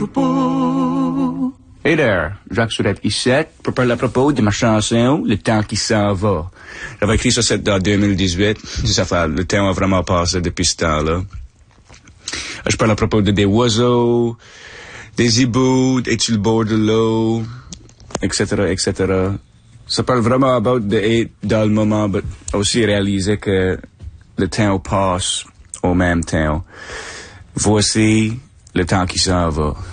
Hey there, Jacques Surette ici, pour parler à propos de ma chanson, Le temps qui s'en va. J'avais écrit ça en 2018, ça fait, le temps a vraiment passé depuis ce temps-là. Je parle à propos de des oiseaux, des hiboux, es-tu le bord de l'eau, etc., etc. Ça parle vraiment d'être dans le moment, mais aussi réaliser que le temps passe au même temps. Voici le temps qui s'en va.